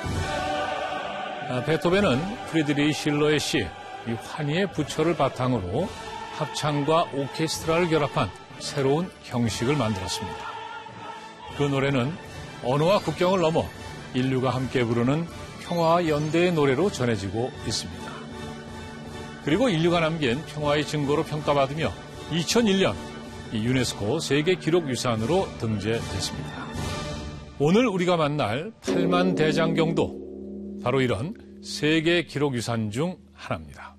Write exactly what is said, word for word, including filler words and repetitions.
아, 베토벤은 프리드리히 실러의 시, 이 환희의 부처를 바탕으로 합창과 오케스트라를 결합한 새로운 형식을 만들었습니다. 그 노래는 언어와 국경을 넘어 인류가 함께 부르는 평화와 연대의 노래로 전해지고 있습니다. 그리고 인류가 남긴 평화의 증거로 평가받으며 이천일 년 이 유네스코 세계기록유산으로 등재됐습니다. 오늘 우리가 만날 팔만 대장경도 바로 이런 세계기록유산 중 하나입니다.